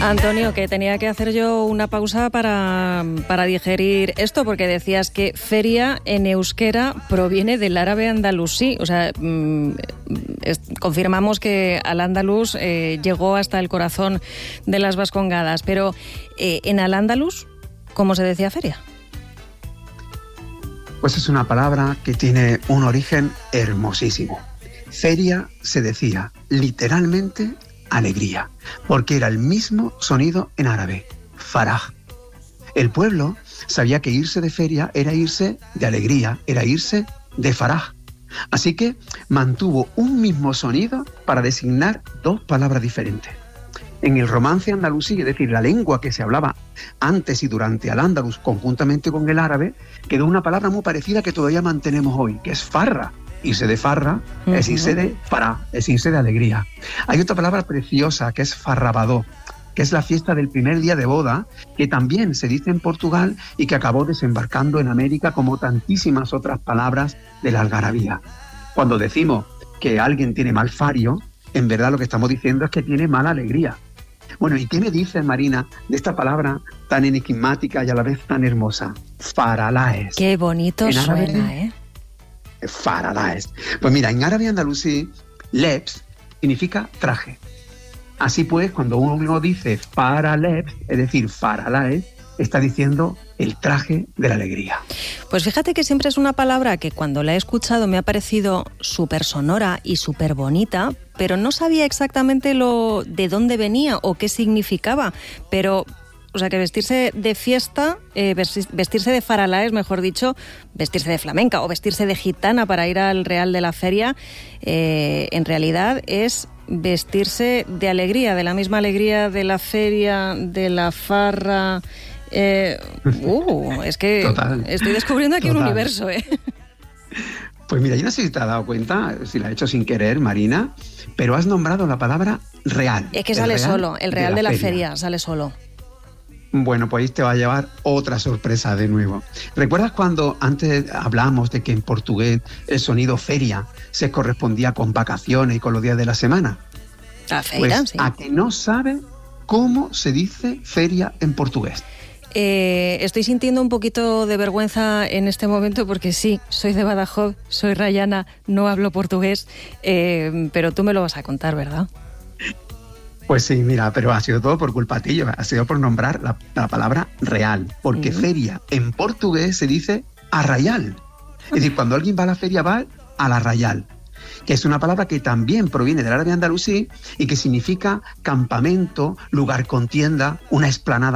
Antonio, que tenía que hacer yo una pausa para digerir esto, porque decías que feria en euskera proviene del árabe andalusí. O sea, confirmamos que al andaluz llegó hasta el corazón de las vascongadas. Pero en al andaluz, ¿cómo se decía feria? Pues es una palabra que tiene un origen hermosísimo. Feria se decía literalmente alegría, porque era el mismo sonido en árabe, faraj. El pueblo sabía que irse de feria era irse de alegría, era irse de faraj. Así que mantuvo un mismo sonido para designar dos palabras diferentes. En el romance andalusí, es decir, la lengua que se hablaba antes y durante al andaluz conjuntamente con el árabe, quedó una palabra muy parecida que todavía mantenemos hoy, que es farra. Irse de farra es irse de fará, es irse de alegría. Hay otra palabra preciosa que es farrabadó, que es la fiesta del primer día de boda, que también se dice en Portugal y que acabó desembarcando en América como tantísimas otras palabras de la algarabía. Cuando decimos que alguien tiene mal fario, en verdad lo que estamos diciendo es que tiene mala alegría. Bueno, ¿y qué me dices, Marina, de esta palabra tan enigmática y a la vez tan hermosa? Faralaes. Qué bonito suena, ¿eh? Faralaes. Pues mira, en árabe andalusí, lebs significa traje. Así pues, cuando uno dice faralebs, es decir, faralaes, está diciendo el traje de la alegría. Pues fíjate que siempre es una palabra que cuando la he escuchado me ha parecido súper sonora y súper bonita, pero no sabía exactamente de dónde venía o qué significaba. Pero, o sea, que vestirse de fiesta, vestirse de faralaes, mejor dicho, vestirse de flamenca o vestirse de gitana para ir al Real de la Feria, en realidad es vestirse de alegría, de la misma alegría de la feria, de la farra. Es que total, estoy descubriendo aquí un universo, Pues mira, yo no sé si te has dado cuenta, si la he hecho sin querer, Marina, pero has nombrado la palabra real. Es que sale solo, el Real de la Feria sale solo. Bueno, pues ahí te va a llevar otra sorpresa de nuevo. ¿Recuerdas cuando antes hablamos de que en portugués el sonido feria se correspondía con vacaciones y con los días de la semana? La feira, pues, sí. ¿a que no sabe cómo se dice feria en portugués? Estoy sintiendo un poquito de vergüenza en este momento porque sí, soy de Badajoz, soy rayana, no hablo portugués, pero tú me lo vas a contar, ¿verdad? Pues sí, mira, pero ha sido todo por culpa tuya, ha sido por nombrar la palabra real, porque feria en portugués se dice arraial. Es decir, cuando alguien va a la feria va al arraial, que es una palabra que también proviene del árabe andalusí y que significa campamento, lugar con tienda, una explanada